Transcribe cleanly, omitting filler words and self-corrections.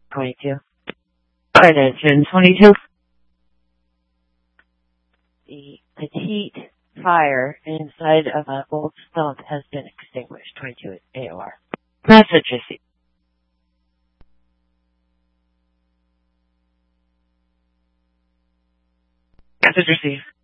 22. Alright, engine 22. The petite fire inside of an old stump has been extinguished. 22 AOR. Message received. Message received.